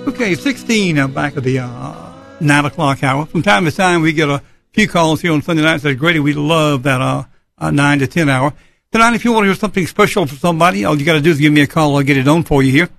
Okay, 16 back of the 9 o'clock hour. From time to time, we get a few calls here on Sunday nights that are great. We love that 9 to 10 hour. Tonight, if you want to hear something special for somebody, all you got to do is give me a call. I'll get it on for you here.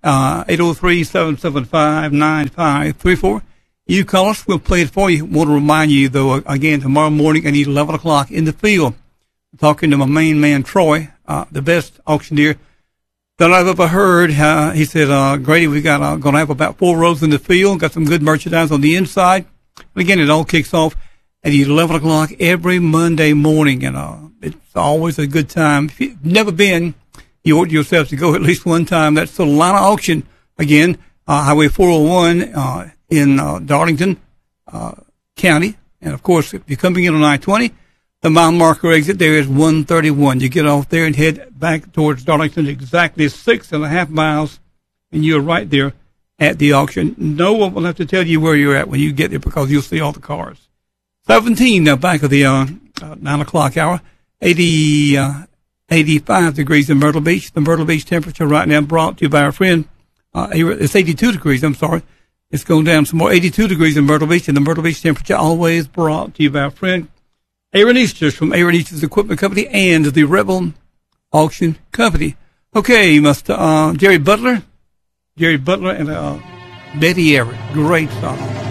803-775-9534. You call us, we'll play it for you. Want to remind you, though, again, tomorrow morning at 11 o'clock in the field, talking to my main man, Troy, the best auctioneer that I've ever heard. He said, Grady, we got going to have about 4 rows in the field, got some good merchandise on the inside. And again, it all kicks off at 11 o'clock every Monday morning, and it's always a good time. If you've never been, you owe it yourself to go at least one time. That's the Solana Auction, again, Highway 401 in Darlington County. And, of course, if you're coming in on I-20, the mile marker exit there is 131. You get off there and head back towards Darlington, exactly 6.5 miles, and you're right there at the auction. No one will have to tell you where you're at when you get there because you'll see all the cars. 17 back of the 9 o'clock hour, 85 degrees in Myrtle Beach. The Myrtle Beach temperature right now brought to you by our friend. It's 82 degrees, I'm sorry. It's going down some more. 82 degrees in Myrtle Beach, and the Myrtle Beach temperature always brought to you by our friend Aaron Easters from Aaron Easters Equipment Company and the Rebel Auction Company. Okay, Jerry Butler and Betty Everett. Great song.